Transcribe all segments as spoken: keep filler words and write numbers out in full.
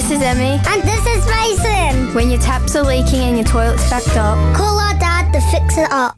this is Emmy. And this is Mason. When your taps are leaking and your toilet's backed up, call our dad to fix it up.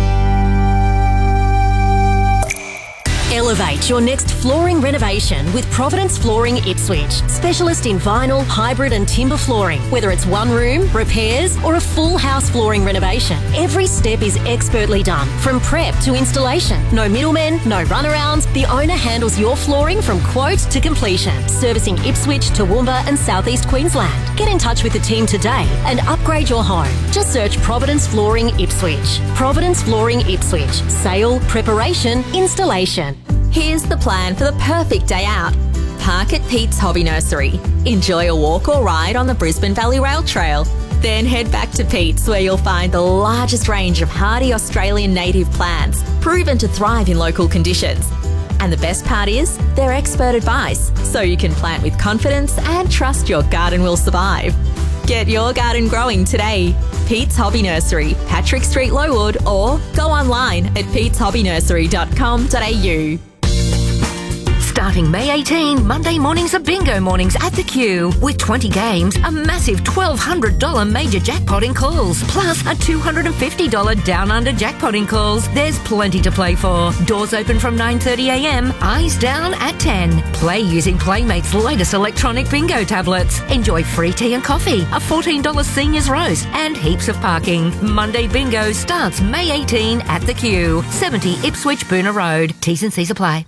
Elevate your next flooring renovation with Providence Flooring Ipswich. Specialist in vinyl, hybrid and timber flooring. Whether it's one room, repairs or a full house flooring renovation, every step is expertly done. From prep to installation. No middlemen, no runarounds. The owner handles your flooring from quote to completion. Servicing Ipswich, Toowoomba and South East Queensland. Get in touch with the team today and upgrade your home. Just search Providence Flooring Ipswich. Providence Flooring Ipswich. Sale, preparation, installation. Here's the plan for the perfect day out. Park at Pete's Hobby Nursery. Enjoy a walk or ride on the Brisbane Valley Rail Trail. Then head back to Pete's, where you'll find the largest range of hardy Australian native plants, proven to thrive in local conditions. And the best part is, they're expert advice, so you can plant with confidence and trust your garden will survive. Get your garden growing today. Pete's Hobby Nursery, Patrick Street, Lowood, or go online at petes hobby nursery dot com dot a u. Starting May eighteenth, Monday mornings are bingo mornings at the Q. With twenty games, a massive twelve hundred dollars major jackpot in calls, plus a two hundred fifty dollars down under jackpot in calls. There's plenty to play for. Doors open from nine thirty a m, eyes down at ten. Play using Playmate's latest electronic bingo tablets. Enjoy free tea and coffee, a fourteen dollars seniors roast, and heaps of parking. Monday bingo starts May eighteenth at the Q. seventy Ipswich Boonah Road. T's and C's apply.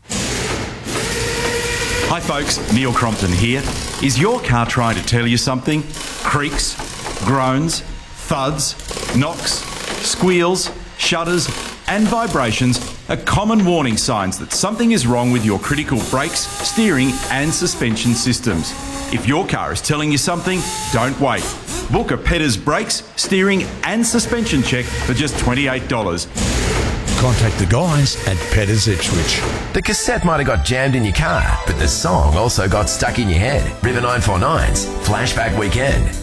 Hi folks, Neil Crompton here. Is your car trying to tell you something? Creaks, groans, thuds, knocks, squeals, shudders and vibrations are common warning signs that something is wrong with your critical brakes, steering and suspension systems. If your car is telling you something, don't wait. Book a Petters brakes, steering and suspension check for just twenty-eight dollars. Contact the guys at Petters Ipswich. The cassette might have got jammed in your car, but the song also got stuck in your head. River nine four nine's Flashback Weekend.